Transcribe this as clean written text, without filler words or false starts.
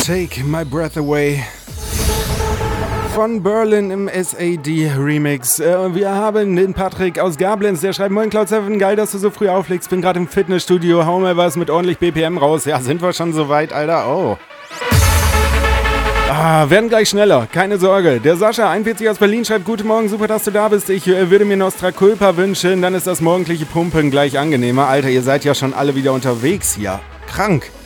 Take My Breath Away von Berlin im SAD Remix. Wir haben den Patrick aus Gablenz, der schreibt: Moin Cloud7, geil, dass du so früh auflegst. Bin gerade im Fitnessstudio, hau mal was mit ordentlich BPM raus. Ja, sind wir schon so weit, Alter? Oh. Werden gleich schneller, keine Sorge. Der Sascha, 41 aus Berlin, schreibt: Guten Morgen, super, dass du da bist. Ich würde mir Nostra Culpa wünschen, dann ist das morgendliche Pumpen gleich angenehmer. Alter, ihr seid ja schon alle wieder unterwegs hier. Krank.